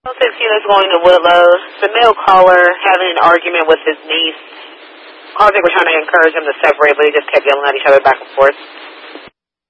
16 is going to Willows. The male caller having an argument with his niece. I think we're trying to encourage them to separate, but they just kept yelling at each other back and forth.